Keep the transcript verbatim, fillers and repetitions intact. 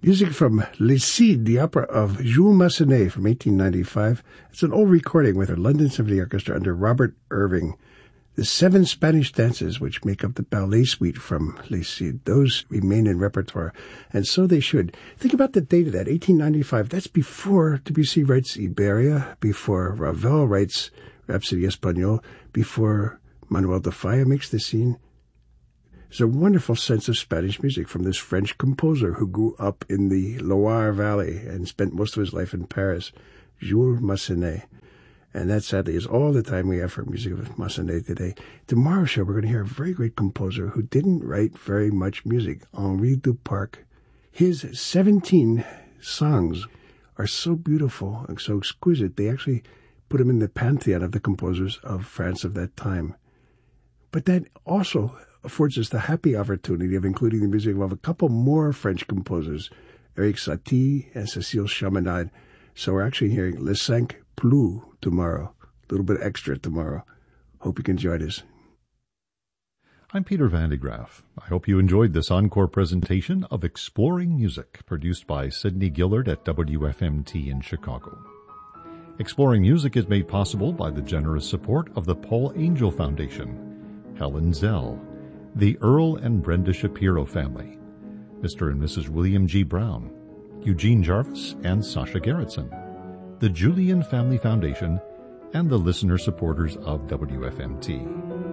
Music from Les Cides, the opera of Jules Massenet from eighteen ninety-five. It's an old recording with the London Symphony Orchestra under Robert Irving. The seven Spanish dances which make up the ballet suite from Les Cides, those remain in repertoire, and so they should. Think about the date of that, eighteen ninety-five. That's before Debussy writes Iberia, before Ravel writes Rhapsody Espagnole, before Manuel de Falla makes the scene. There's a wonderful sense of Spanish music from this French composer who grew up in the Loire Valley and spent most of his life in Paris, Jules Massenet. And that, sadly, is all the time we have for music of Massenet today. Tomorrow's show, we're going to hear a very great composer who didn't write very much music, Henri Duparc. His seventeen songs are so beautiful and so exquisite, they actually put him in the pantheon of the composers of France of that time. But that also affords us the happy opportunity of including the music of a couple more French composers, Erik Satie and Cécile Chaminade. So we're actually hearing Les Cinq Plus tomorrow, a little bit extra tomorrow. Hope you can join us. I'm Peter Van de Graaf. I hope you enjoyed this encore presentation of Exploring Music, produced by Sidney Gillard at W F M T in Chicago. Exploring Music is made possible by the generous support of the Paul Angel Foundation, Helen Zell, the Earl and Brenda Shapiro family, Mister and Missus William G. Brown, Eugene Jarvis and Sasha Gerritsen, the Julian Family Foundation, and the listener supporters of W F M T.